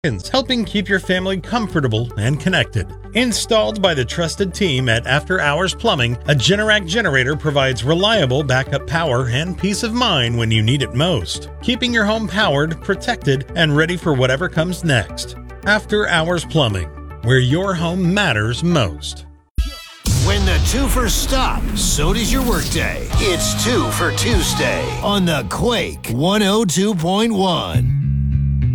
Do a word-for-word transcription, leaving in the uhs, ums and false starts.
helping keep your family comfortable and connected. Installed by the trusted team at After Hours Plumbing, a Generac generator provides reliable backup power and peace of mind when you need it most, keeping your home powered, protected, and ready for whatever comes next. After Hours Plumbing, where your home matters most. When the twofers stop, so does your workday. It's Two for Tuesday on the Quake one oh two point one.